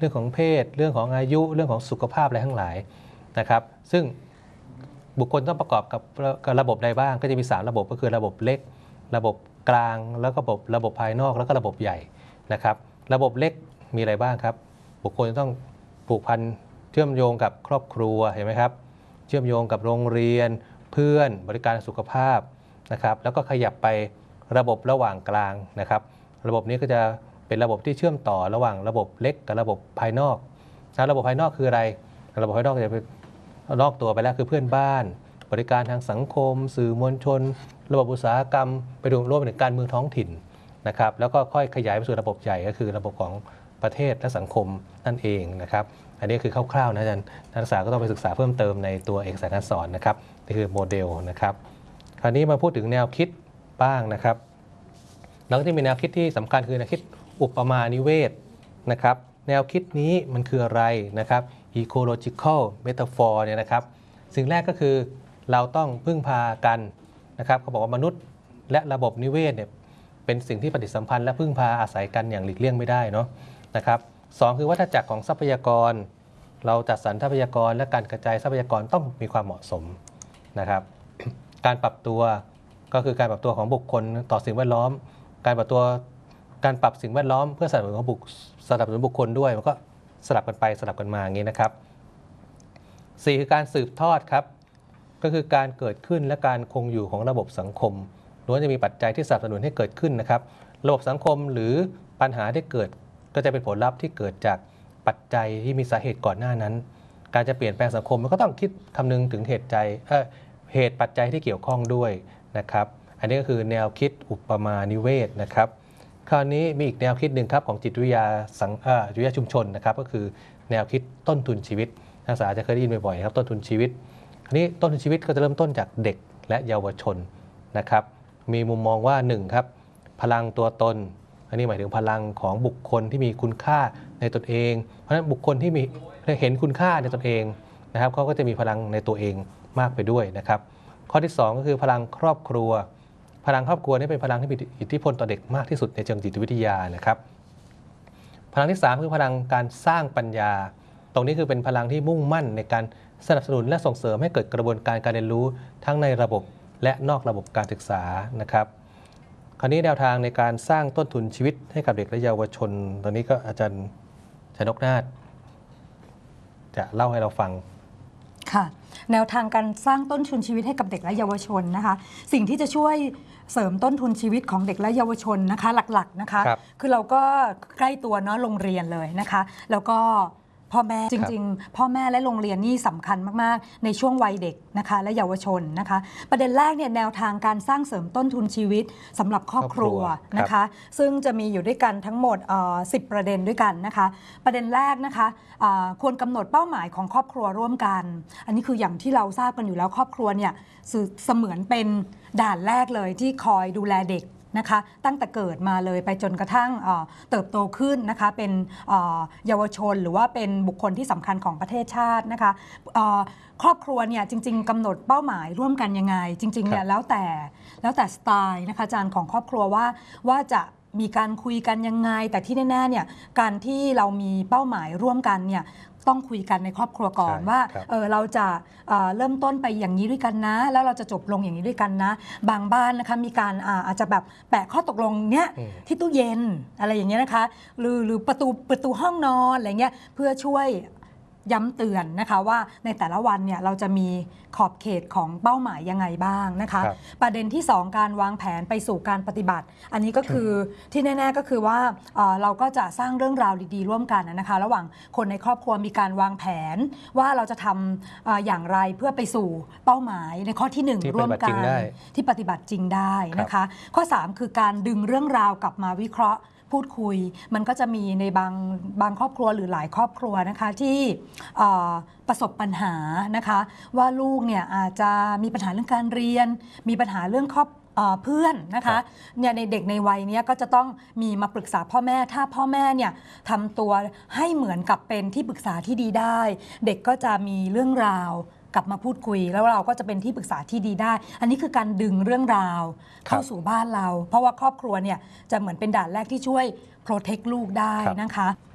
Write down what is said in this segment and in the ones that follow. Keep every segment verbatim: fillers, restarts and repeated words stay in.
รื่องของเพศเรื่องของอายุเรื่องของสุขภาพอะไรทั้งหลายนะครับซึ่งบุคคลต้องประกอบกับระบบใดบ้างก็จะมีสามระบบก็คือระบบเล็กระบบกลางแล้วก็ระบบระบบภายนอกแล้วก็ระบบใหญ่นะครับระบบเล็กมีอะไรบ้างครับบุคคลต้องผูกพันเชื่อมโยงกับครอบครัวเห็นไหมครับเชื่อมโยงกับโรงเรียนเพื่อนบริการสุขภาพนะครับแล้วก็ขยับไประบบระหว่างกลางนะครับระบบนี้ก็จะเป็นระบบที่เชื่อมต่อระหว่างระบบเล็กกับระบบภายนอกนะระบบภายนอกคืออะไรระบบภายนอกจะเป็นนอกตัวไปแล้วคือเพื่อนบ้านบริการทางสังคมสื่อมวลชนระบบอุตสาหกรรมไปรวมรวมถึงการเมืองท้องถิ่นนะครับแล้วก็ค่อยขยายไปสู่ระบบใหญ่ก็คือระบบของประเทศและสังคมนั่นเองนะครับอันนี้คือคร่าวๆนะอาจารย์นักศึกษาก็ต้องไปศึกษาเพิ่มเติมในตัวเอกสารการสอนนะครับนี่คือโมเดลนะครับคราวนี้มาพูดถึงแนวคิดบ้างนะครับแล้วก็จะมีแนวคิดที่สำคัญคือแนวคิดอุปมานิเวศนะครับแนวคิดนี้มันคืออะไรนะครับ ecological metaphor เนี่ยนะครับสิ่งแรกก็คือเราต้องพึ่งพากันนะครับเขาบอกว่ามนุษย์และระบบนิเวศเนี่ยเป็นสิ่งที่ปฏิสัมพันธ์และพึ่งพาอาศัยกันอย่างหลีกเลี่ยงไม่ได้เนาะนะครับสองคือวัฏจักรของทรัพยากรเราจัดสรรทรัพยากรและการกระจายทรัพยากรต้องมีความเหมาะสมนะครับการปรับตัวก็คือการปรับตัวของบุคคลต่อสิ่งแวดล้อมการปรับตัวการปรับสิ่งแวดล้อมเพื่อสนับสนุนของบุคสนับสนุนบุคคลด้วยมันก็สลับกันไปสลับกันมาอย่างนี้นะครับสี่คือการสืบทอดครับก็คือการเกิดขึ้นและการคงอยู่ของระบบสังคมล้วนจะมีปัจจัยที่สนับสนุนให้เกิดขึ้นนะครับระบบสังคมหรือปัญหาที่เกิดก็จะเป็นผลลัพธ์ที่เกิดจากปัจจัยที่มีสาเหตุก่อนหน้านั้นการจะเปลี่ยนแปลงสังคมมันก็ต้องคิดคำนึงถึงเหตุใจเอ่อเหตุปัจจัยที่เกี่ยวข้องด้วยนะครับอันนี้ก็คือแนวคิดอุปมานิเวศนะครับคราวนี้มีอีกแนวคิดหนึ่งครับของจิตวิทยาสังเอ่อจิตวิทยาชุมชนนะครับก็คือแนวคิดต้นทุนชีวิตนักศึกษาจะเคยได้ยินบ่อยๆครับต้นทุนชีวิตอันนี้ต้นทุนชีวิตก็จะเริ่มต้นจากเด็กและเยาวชนนะครับมีมุมมองว่าหนึ่งครับพลังตัวตนอันนี้หมายถึงพลังของบุคคลที่มีคุณค่าในตนเองเพราะฉะนั้นบุคคลที่มีเห็นคุณค่าในตนเองนะครับเขาก็จะมีพลังในตัวเองมากไปด้วยนะครับข้อที่สองก็คือพลังครอบครัวพลังครอบครัวนี่เป็นพลังที่มีอิทธิพลต่อเด็กมากที่สุดในเชิงจิตวิทยานะครับพลังที่สามคือพลังการสร้างปัญญาตรงนี้คือเป็นพลังที่มุ่งมั่นในการสนับสนุนและส่งเสริมให้เกิดกระบวนการการเรียนรู้ทั้งในระบบและนอกระบบการศึกษานะครับคราวนี้แนวทางในการสร้างต้นทุนชีวิตให้กับเด็กและเยาวชนตอนนี้ก็อาจารย์ชนกนาถจะเล่าให้เราฟังค่ะแนวทางการสร้างต้นทุนชีวิตให้กับเด็กและเยาวชนนะคะสิ่งที่จะช่วยเสริมต้นทุนชีวิตของเด็กและเยาวชนนะคะหลักๆนะคะค, คือเราก็ใกล้ตัวเนาะโรงเรียนเลยนะคะแล้วก็พ่อแม่จริงๆพ่อแม่และโรงเรียนนี่สำคัญมากๆในช่วงวัยเด็กนะคะและเยาวชนนะคะประเด็นแรกเนี่ยแนวทางการสร้างเสริมต้นทุนชีวิตสำหรับครอบครัวนะคะซึ่งจะมีอยู่ด้วยกันทั้งหมดสิบประเด็นด้วยกันนะคะประเด็นแรกนะคะควรกำหนดเป้าหมายของครอบครัวร่วมกันอันนี้คืออย่างที่เราทราบกันอยู่แล้วครอบครัวเนี่ยเสมือนเป็นด่านแรกเลยที่คอยดูแลเด็กนะคะตั้งแต่เกิดมาเลยไปจนกระทั่งเติบโตขึ้นนะคะเป็นเยาวชนหรือว่าเป็นบุคคลที่สำคัญของประเทศชาตินะคะครอบครัวเนี่ยจริงๆกำหนดเป้าหมายร่วมกันยังไงจริงๆเนี่ยแล้วแต่แล้วแต่สไตล์นะคะอาจารย์ของครอบครัวว่าว่าจะมีการคุยกันยังไงแต่ที่แน่ๆเนี่ยการที่เรามีเป้าหมายร่วมกันเนี่ยต้องคุยกันในครอบครัวก่อนว่าเออเราจะเอ่อเริ่มต้นไปอย่างนี้ด้วยกันนะแล้วเราจะจบลงอย่างนี้ด้วยกันนะบางบ้านนะคะมีการอาอาจจะแบบแปะข้อตกลงเนี้ยที่ตู้เย็นอะไรอย่างเงี้ยนะคะหรือหรือประตูประตูห้องนอนอะไรเงี้ยเพื่อช่วยย้ำเตือนนะคะว่าในแต่ละวันเนี่ยเราจะมีขอบเขตของเป้าหมายยังไงบ้างนะคะประเด็นที่สองการวางแผนไปสู่การปฏิบัติอันนี้ก็คือที่แน่ๆก็คือว่าเราก็จะสร้างเรื่องราวดีๆร่วมกันนะคะระหว่างคนในครอบครัวมีการวางแผนว่าเราจะทำอย่างไรเพื่อไปสู่เป้าหมายในข้อที่หนึ่งร่วมกันที่ปฏิบัติจริงได้นะคะข้อสามคือการดึงเรื่องราวกลับมาวิเคราะห์พูดคุยมันก็จะมีในบางบางครอบครัวหรือหลายครอบครัวนะคะที่ประสบปัญหานะคะว่าลูกเนี่ยอาจจะมีปัญหาเรื่องการเรียนมีปัญหาเรื่องครอบเพื่อนนะคะเนี่ยในเด็กในวัยนี้ก็จะต้องมีมาปรึกษาพ่อแม่ถ้าพ่อแม่เนี่ยทำตัวให้เหมือนกับเป็นที่ปรึกษาที่ดีได้เด็กก็จะมีเรื่องราวกลับมาพูดคุยแล้วเราก็จะเป็นที่ปรึกษาที่ดีได้อันนี้คือการดึงเรื่องราวเข้าสู่บ้านเราเพราะว่าครอบครัวเนี่ยจะเหมือนเป็นด่านแรกที่ช่วยโปรเทคลูกได้นะคะ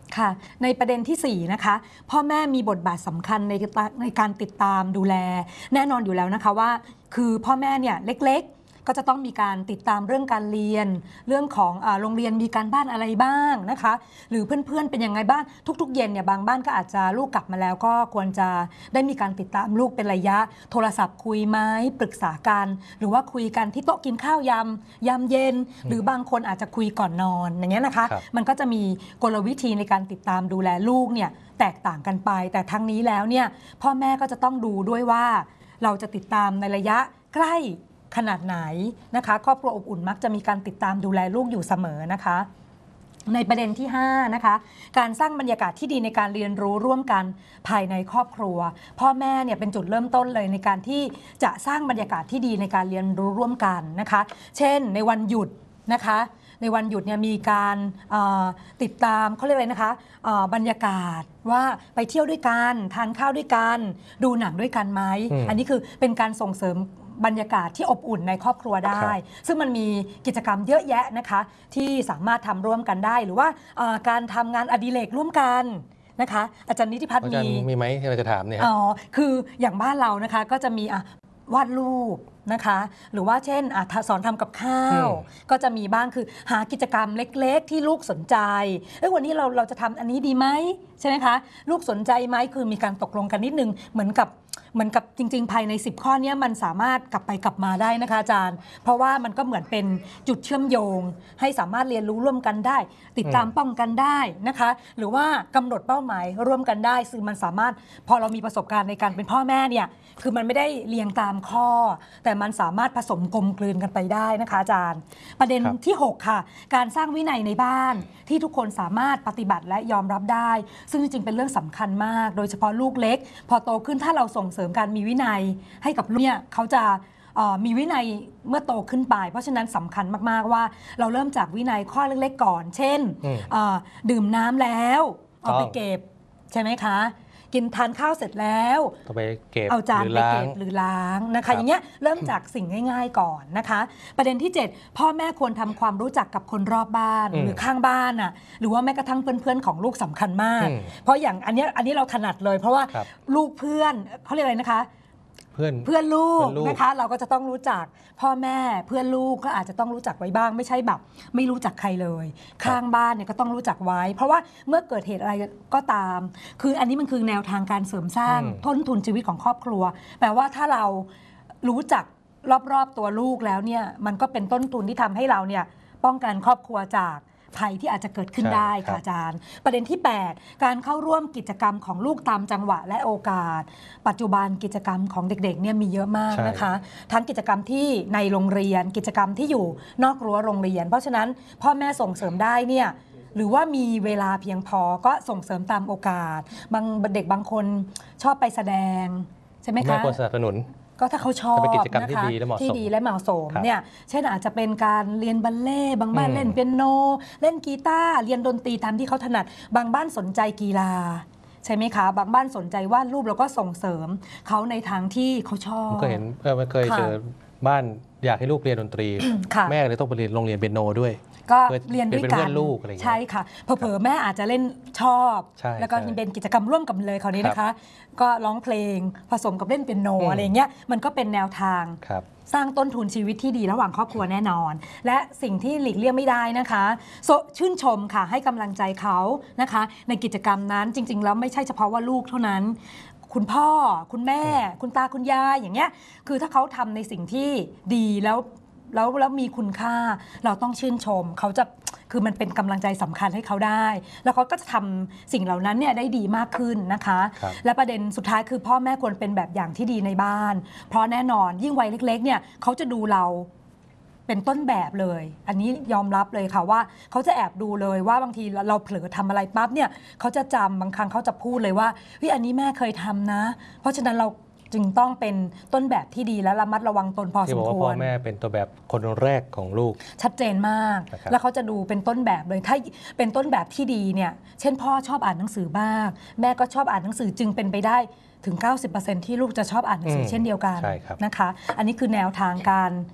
ค่ะในประเด็นที่สี่นะคะพ่อแม่มีบทบาทสำคัญในในการติดตามดูแลแน่นอนอยู่แล้วนะคะว่าคือพ่อแม่เนี่ยเล็กๆก็จะต้องมีการติดตามเรื่องการเรียนเรื่องของอ่าโรงเรียนมีการบ้านอะไรบ้างนะคะหรือเพื่อนๆเป็นยังไงบ้างทุกๆเย็นเนี่ยบางบ้านก็อาจจะลูกกลับมาแล้วก็ควรจะได้มีการติดตามลูกเป็นระยะโทรศัพท์คุยไหมปรึกษากันหรือว่าคุยกันที่โต๊ะกินข้าวยามยามเย็นหรือบางคนอาจจะคุยก่อนนอนอย่างเงี้ยนะคะมันก็จะมีกลวิธีในการติดตามดูแลลูกเนี่ยแตกต่างกันไปแต่ทั้งนี้แล้วเนี่ยพ่อแม่ก็จะต้องดูด้วยว่าเราจะติดตามในระยะใกล้ขนาดไหนนะคะครอบครัวอบอุ่นมักจะมีการติดตามดูแลลูกอยู่เสมอนะคะในประเด็นที่ห้านะคะการสร้างบรรยากาศที่ดีในการเรียนรู้ร่วมกันภายในครอบครัวพ่อแม่เนี่ยเป็นจุดเริ่มต้นเลยในการที่จะสร้างบรรยากาศที่ดีในการเรียนรู้ร่วมกันนะคะเช่นในวันหยุดนะคะในวันหยุดเนี่ยมีการติดตามเขาเรียกอะไรนะคะบรรยากาศว่าไปเที่ยวด้วยกันทานข้าวด้วยกันดูหนังด้วยกันไหม อ, อันนี้คือเป็นการส่งเสริมบรรยากาศที่อบอุ่นในครอบครัวได้ซึ่งมันมีกิจกรรมเยอะแยะนะคะที่สามารถทำร่วมกันได้หรือว่าการทำงานอดิเรกร่วมกันนะคะอาจารย์นิติพัฒน์มีมีไหมที่เราจะถามเนี่ยอ๋อคืออย่างบ้านเรานะคะก็จะมีวาดรูปนะคะหรือว่าเช่นสอนทำกับข้าวก็จะมีบ้างคือหากิจกรรมเล็กๆที่ลูกสนใจเอ้ยวันนี้เราเราจะทำอันนี้ดีไหมใช่ไหมคะลูกสนใจไหมคือมีการตกลงกันนิดนึงเหมือนกับเหมือนกับจริงๆภายในสิบข้อนี้มันสามารถกลับไปกลับมาได้นะคะอาจารย์เพราะว่ามันก็เหมือนเป็นจุดเชื่อมโยงให้สามารถเรียนรู้ร่วมกันได้ติดตามป้องกันได้นะคะหรือว่ากำหนดเป้าหมายร่วมกันได้ซึ่งมันสามารถพอเรามีประสบการณ์ในการเป็นพ่อแม่เนี่ยคือมันไม่ได้เรียงตามข้อแต่มันสามารถผสมกลมกลืนกันไปได้นะคะอาจารย์ประเด็นที่หกค่ะการสร้างวินัยในบ้านที่ทุกคนสามารถปฏิบัติและยอมรับได้ซึ่งจริงๆเป็นเรื่องสำคัญมากโดยเฉพาะลูกเล็กพอโตขึ้นถ้าเราส่งเสริมการมีวินัยให้กับลูกเนี่ยเขาจะมีวินัยเมื่อโตขึ้นไปเพราะฉะนั้นสำคัญมากๆว่าเราเริ่มจากวินัยข้อเล็กๆก่อนเช่นดื่มน้ำแล้วเอาไปเก็บใช่ไหมคะกินทานข้าวเสร็จแล้วเอาไปเก็บเอาจานไปเก็บหรือล้างนะคะอย่างเงี้ยเริ่มจากสิ่งง่ายๆก่อนนะคะประเด็นที่เจ็ดพ่อแม่ควรทำความรู้จักกับคนรอบบ้านหรือข้างบ้านอ่ะหรือว่าแม้กระทั่งเพื่อนๆของลูกสำคัญมากเพราะอย่างอันนี้อันนี้เราถนัดเลยเพราะว่าลูกเพื่อนเขาเรียกอะไรนะคะเพื่อนเพื่อนลูกนะคะเราก็จะต้องรู้จักพ่อแม่เพื่อนลูกก็อาจจะต้องรู้จักไว้บ้างไม่ใช่แบบไม่รู้จักใครเลยข้างบ้านเนี่ยก็ต้องรู้จักไว้เพราะว่าเมื่อเกิดเหตุอะไรก็ตามคืออันนี้มันคือแนวทางการเสริมสร้างต้นทุนชีวิตของครอบครัวแปลว่าถ้าเรารู้จักรอบๆตัวลูกแล้วเนี่ยมันก็เป็นต้นทุนที่ทำให้เราเนี่ยป้องกันครอบครัวจากภัยที่อาจจะเกิดขึ้นได้ค่ะอาจารย์ประเด็นที่แปดการเข้าร่วมกิจกรรมของลูกตามจังหวะและโอกาสปัจจุบันกิจกรรมของเด็กๆเนี่ยมีเยอะมากนะคะทั้งกิจกรรมที่ในโรงเรียนกิจกรรมที่อยู่นอกรั้วโรงเรียนเพราะฉะนั้นพ่อแม่ส่งเสริมได้เนี่ยหรือว่ามีเวลาเพียงพอก็ส่งเสริมตามโอกาสบางเด็กบางคนชอบไปแสดงใช่ไหมคะแม่ควรสนับสนุนก็ถ้าเขาชอบนะคะที่ดีและเหมาะสมที่ดีและเหมาะสมเนี่ยเช่นอาจจะเป็นการเรียนบัลเล่บางบ้านเล่นเปียโนเล่นกีตาร์เรียนดนตรีตามที่เขาถนัดบางบ้านสนใจกีฬาใช่ไหมคะบางบ้านสนใจวาดรูปแล้วก็ส่งเสริมเขาในทางที่เขาชอบก็เห็นเออไม่เคยเจอบ้านอยากให้ลูกเรียนดนตรีแม่เลยต้องไปเรียนโรงเรียนเปียโนด้วยก็เรียนด้วยกันลูกอะไรอย่างเงี้ยใช่ค่ะเผลอๆแม่อาจจะเล่นชอบแล้วก็เป็นกิจกรรมร่วมกันเลยคราวนี้นะคะก็ร้องเพลงผสมกับเล่นเปียโนอะไรอย่างเงี้ยมันก็เป็นแนวทางสร้างต้นทุนชีวิตที่ดีระหว่างครอบครัวแน่นอนและสิ่งที่หลีกเลี่ยงไม่ได้นะคะชื่นชมค่ะให้กำลังใจเขานะคะในกิจกรรมนั้นจริงๆแล้วไม่ใช่เฉพาะว่าลูกเท่านั้นคุณพ่อคุณแม่คุณตาคุณยายอย่างเงี้ยคือถ้าเขาทำในสิ่งที่ดีแล้วแล้วแล้วมีคุณค่าเราต้องชื่นชมเขาจะคือมันเป็นกำลังใจสำคัญให้เขาได้แล้วเขาก็จะทำสิ่งเหล่านั้นเนี่ยได้ดีมากขึ้นนะคะและประเด็นสุดท้ายคือพ่อแม่ควรเป็นแบบอย่างที่ดีในบ้านเพราะแน่นอนยิ่งวัยเล็กๆเนี่ยเขาจะดูเราเป็นต้นแบบเลยอันนี้ยอมรับเลยค่ะว่าเขาจะแอบดูเลยว่าบางทีเราเผลอทำอะไรปั๊บเนี่ยเขาจะจำบางครั้งเขาจะพูดเลยว่าเฮ้ยอันนี้แม่เคยทำนะเพราะฉะนั้นเราจึงต้องเป็นต้นแบบที่ดีและระมัดระวังตนพอสมควรที่บอกว่าพ่อแม่เป็นตัวแบบคนแรกของลูกชัดเจนมากแล้วเขาจะดูเป็นต้นแบบเลยถ้าเป็นต้นแบบที่ดีเนี่ยเช่นพ่อชอบอ่านหนังสือบ้างแม่ก็ชอบอ่านหนังสือจึงเป็นไปได้ถึง เก้าสิบเปอร์เซ็นต์ ที่ลูกจะชอบอ่านหนังสือเช่นเดียวกันนะคะอันนี้คือแนวทางการ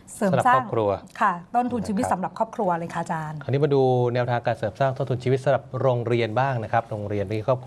เสริมสำหรับสร้าครง อบครัวค่ะต้นทุนชีวิตนะครับสำหรับครอบครัวเลยค่ะอาจารย์คราวนี้มาดูแนวทางการเสริมสร้างต้นทุนชีวิตสำหรับโรงเรียนบ้างนะครับโรงเรียนมีครอบ